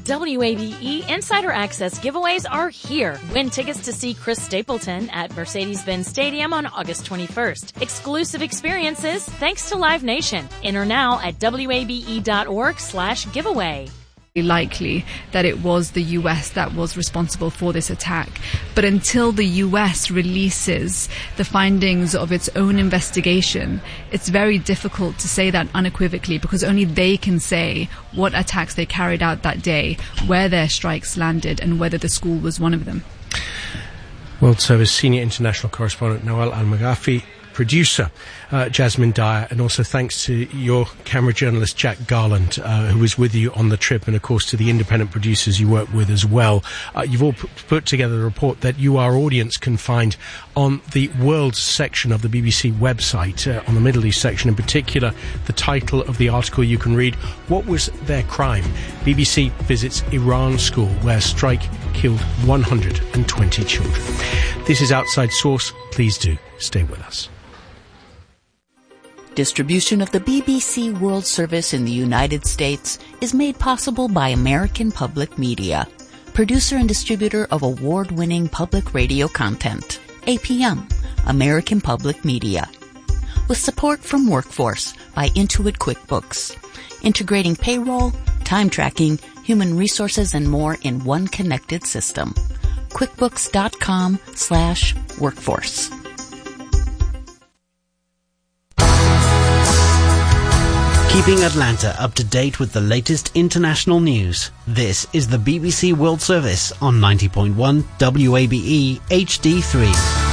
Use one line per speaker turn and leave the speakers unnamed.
WABE Insider Access giveaways are here. Win tickets to see Chris Stapleton at Mercedes-Benz Stadium on August 21st. Exclusive experiences thanks to Live Nation. Enter now at wabe.org/giveaway.
Likely that it was the US that was responsible for this attack. But until the US releases the findings of its own investigation, it's very difficult to say that unequivocally, because only they can say what attacks they carried out that day, where their strikes landed, and whether the school was one of them.
World Service Senior International Correspondent Nawal Al-Maghafi, producer Jasmine Dyer, and also thanks to your camera journalist Jack Garland, who was with you on the trip, and of course to the independent producers you work with as well. You've all put together a report that you, our audience, can find on the World section of the BBC website, on the Middle East section in particular. The title of the article you can read, "What Was Their Crime? BBC visits Iran school where strike killed 120 children." This is Outside Source. Please do stay with us.
Distribution of the BBC World Service in the United States is made possible by American Public Media, producer and distributor of award-winning public radio content. APM, American Public Media. With support from Workforce by Intuit QuickBooks, integrating payroll, time tracking, human resources, and more in one connected system. QuickBooks.com/workforce.
Keeping Atlanta up to date with the latest international news. This is the BBC World Service on 90.1 WABE HD3.